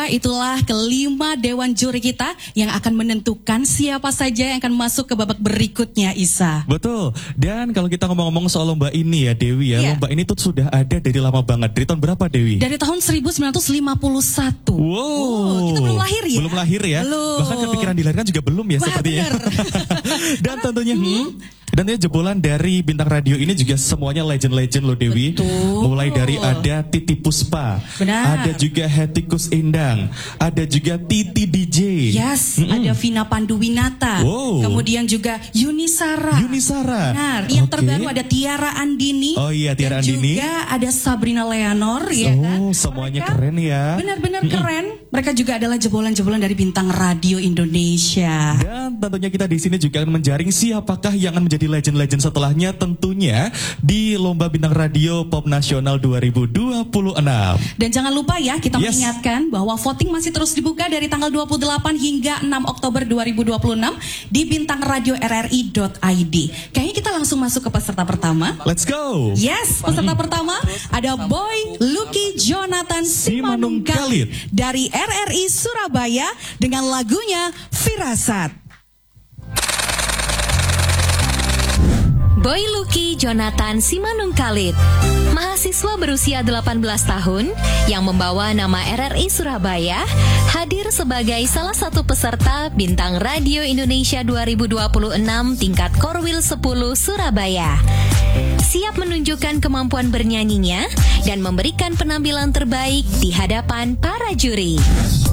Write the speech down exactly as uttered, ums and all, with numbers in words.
Itulah kelima dewan juri kita yang akan menentukan siapa saja yang akan masuk ke babak berikutnya, Isa. Betul. Dan kalau kita ngomong-ngomong soal lomba ini ya, Dewi ya, yeah. lomba ini tuh sudah ada dari lama banget. Dari tahun berapa, Dewi? Dari tahun seribu sembilan ratus lima puluh satu. Wow. Oh, kita belum lahir ya? Belum lahir ya? Belum. Bahkan kepikiran dilahirkan juga belum ya. Wah, sepertinya. Dan tentunya hmm, dan tentunya jebolan dari bintang radio ini juga semuanya legend-legend loh, Dewi. Betul. Mulai dari ada Titi Puspa, benar. Ada juga Hetikus Endang, ada juga Titi D J. Yes, mm-mm. Ada Vina Panduwinata. Wow. Kemudian juga Yunisara. Yunisara. Benar. Yang okay. terbaru ada Tiara Andini. Oh iya, Tiara dan Andini. Juga ada Sabrina Leonor, oh, ya kan? Semuanya Mereka keren ya. Benar-benar keren. Mereka juga adalah jebolan-jebolan dari bintang radio Indonesia. Dan tentunya kita di sini juga akan menjaring siapakah yang akan menjadi legend-legend setelahnya, tentunya di Lomba Bintang Radio Pop Nasional dua ribu dua puluh enam. Dan jangan lupa ya, kita yes. mengingatkan bahwa voting masih terus dibuka dari tanggal dua puluh delapan hingga enam Oktober dua ribu dua puluh enam di bintang radio r r i dot i d. Kayaknya kita langsung masuk ke peserta pertama. Let's go. Yes, peserta pertama ada Boy Lucky Jonathan Simanungkalit dari R R I Surabaya dengan lagunya Firasat. Boy Lucky Jonathan Simanungkalit, mahasiswa berusia delapan belas tahun yang membawa nama R R I Surabaya, hadir sebagai salah satu peserta Bintang Radio Indonesia dua ribu dua puluh enam tingkat Korwil sepuluh Surabaya. Siap menunjukkan kemampuan bernyanyinya dan memberikan penampilan terbaik di hadapan para juri.